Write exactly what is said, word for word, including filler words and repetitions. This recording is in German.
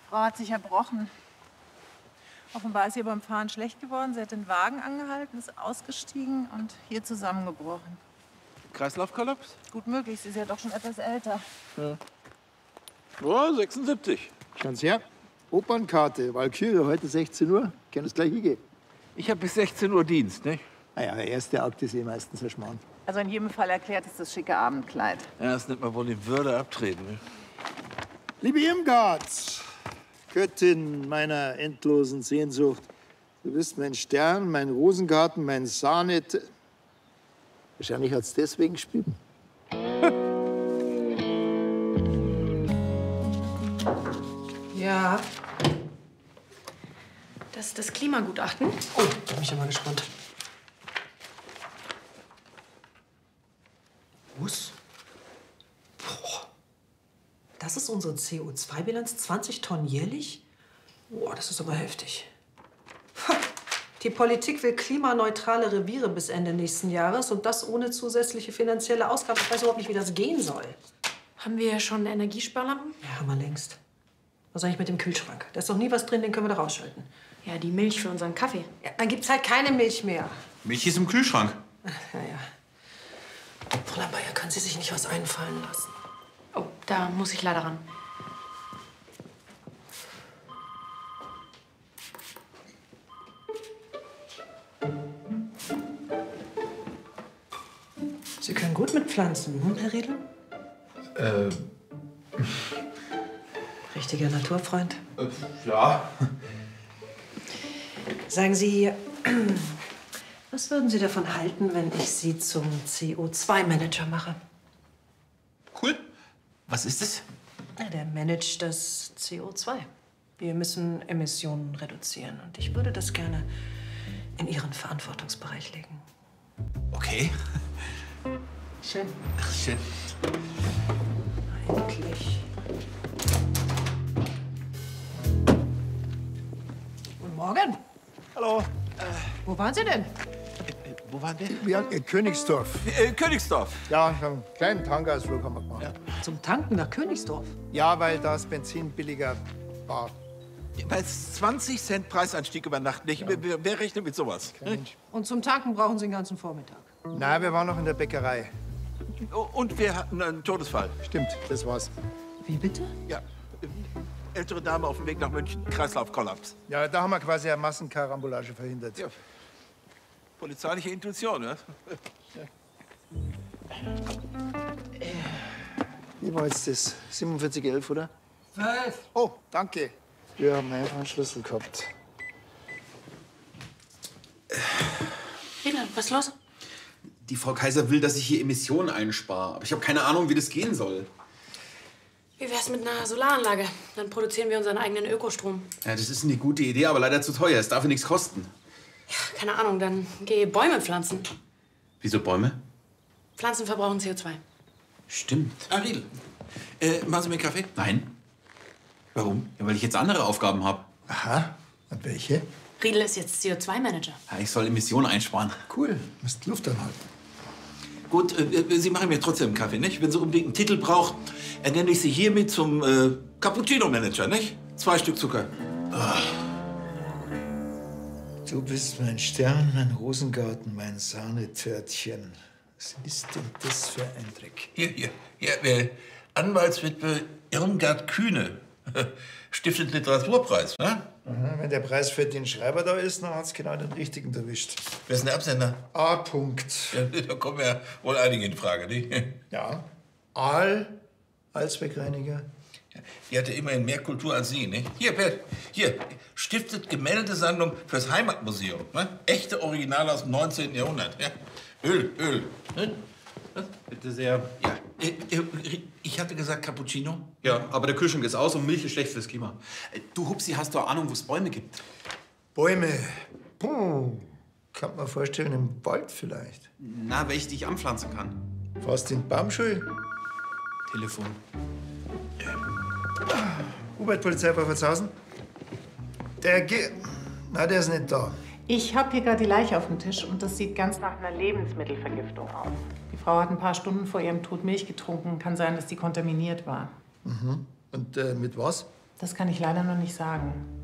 Frau hat sich erbrochen. Offenbar ist ihr beim Fahren schlecht geworden. Sie hat den Wagen angehalten, ist ausgestiegen und hier zusammengebrochen. Kreislaufkollaps? Gut möglich, sie ist ja doch schon etwas älter. Ja. Oh, sechsundsiebzig. Schauen Sie her. Opernkarte, Walküre, heute sechzehn Uhr. Können es gleich hingehen. Ich habe bis sechzehn Uhr Dienst, nicht? Naja, der erste Akt ist eh meistens ein Schmarrn. Also in jedem Fall erklärt es das schicke Abendkleid. Ja, das nennt man wohl in Würde abtreten. Ne? Liebe Irmgard, Göttin meiner endlosen Sehnsucht, du bist mein Stern, mein Rosengarten, mein Sahne. Wahrscheinlich hat es deswegen geschrieben. Ja. Das ist das Klimagutachten. Oh, da bin ich ja mal gespannt. Was? Boah. Das ist unsere C O zwei Bilanz, zwanzig Tonnen jährlich? Boah, das ist aber heftig. Die Politik will klimaneutrale Reviere bis Ende nächsten Jahres und das ohne zusätzliche finanzielle Ausgaben. Ich weiß überhaupt nicht, wie das gehen soll. Haben wir schon Energiesparlampen? Ja, haben wir längst. Was eigentlich mit dem Kühlschrank? Da ist doch nie was drin, den können wir doch ausschalten. Ja, die Milch für unseren Kaffee. Ja, dann gibt's halt keine Milch mehr. Milch ist im Kühlschrank. Ja, ja. Fräulein Bayer, können Sie sich nicht was einfallen lassen? Oh, da muss ich leider ran. Sie können gut mit Pflanzen, hm, Herr Riedel? Äh. Richtiger Naturfreund. Äh, ja. Sagen Sie, was würden Sie davon halten, wenn ich Sie zum C O zwei Manager mache? Cool. Was ist es? Ja, der managt das C O zwei. Wir müssen Emissionen reduzieren. Und ich würde das gerne in Ihren Verantwortungsbereich legen. Okay. Schön. Ach, schön. Endlich. Guten Morgen. Hallo. Äh, wo waren Sie denn? Äh, wo waren wir? Wir in Königsdorf. Äh, Königsdorf. Ja, einen kleinen Tankausflug haben wir gemacht. Ja. Zum Tanken nach Königsdorf? Ja, weil das Benzin billiger war. Bei zwanzig Cent Preisanstieg über Nacht nicht. Ja. Wer, wer rechnet mit sowas? Und zum Tanken brauchen Sie den ganzen Vormittag? Nein, wir waren noch in der Bäckerei. Und wir hatten einen Todesfall. Stimmt, das war's. Wie bitte? Ja. Ältere Dame auf dem Weg nach München. Kreislaufkollaps. Ja, da haben wir quasi eine Massenkarambolage verhindert. Ja. Polizeiliche Intuition, ne? Ja. Wie war jetzt das? siebenundvierzig elf, oder? Zwölf. Oh, danke. Wir haben einfach einen Schlüssel gehabt. Riedel, was ist los? Die Frau Kaiser will, dass ich hier Emissionen einspare. Aber ich habe keine Ahnung, wie das gehen soll. Wie wär's mit einer Solaranlage? Dann produzieren wir unseren eigenen Ökostrom. Ja, das ist eine gute Idee, aber leider zu teuer. Es darf ja nichts kosten. Ja, keine Ahnung, dann geh Bäume pflanzen. Wieso Bäume? Pflanzen verbrauchen C O zwei. Stimmt. Ah, Riedel. Äh, machen Sie mir einen Kaffee? Nein. Warum? Ja, weil ich jetzt andere Aufgaben habe. Aha. Und welche? Riedel ist jetzt C O zwei Manager. Ja, ich soll Emissionen einsparen. Cool. Musst Luft anhalten. Gut, äh, Sie machen mir trotzdem einen Kaffee, nicht? Wenn Sie unbedingt einen Titel braucht, ernenne ich Sie hiermit zum äh, Cappuccino-Manager, nicht? Zwei Stück Zucker. Oh. Du bist mein Stern, mein Rosengarten, mein Sahnetörtchen. Was ist denn das für ein Dreck? Hier, hier. hier äh, Anwaltswitwe Irmgard Kühne. Stiftet Literaturpreis, ne? Aha, wenn der Preis für den Schreiber da ist, dann hat's genau den richtigen erwischt. Wer ist denn der Absender? A. -Punkt. Ja, da kommen ja wohl einige in Frage, nicht? Ja. Aal, Allzweckreiniger. Ja, die hatte immerhin mehr Kultur als Sie, nicht? Hier, Bert, hier. Stiftet Gemäldesammlung fürs Heimatmuseum. Ne? Echte Originale aus dem neunzehnten Jahrhundert. Ja? Öl, Öl. Ne? Bitte sehr. Ja, äh, äh, ich hatte gesagt Cappuccino. Ja, aber der Kühlschrank ist aus und Milch ist schlecht fürs Klima. Du, Hupsi, hast du Ahnung, wo es Bäume gibt? Bäume. Puh. Kann man vorstellen, im Wald vielleicht. Na, welche, die ich anpflanzen kann. Fast in Baumschule. Telefon. Umweltpolizei bei Verzhausen. Der Ge... Na, der ist nicht da. Ich habe hier gerade die Leiche auf dem Tisch und das sieht ganz nach einer Lebensmittelvergiftung aus. Die Frau hat ein paar Stunden vor ihrem Tod Milch getrunken. Kann sein, dass die kontaminiert war. Mhm. Und äh, mit was? Das kann ich leider noch nicht sagen.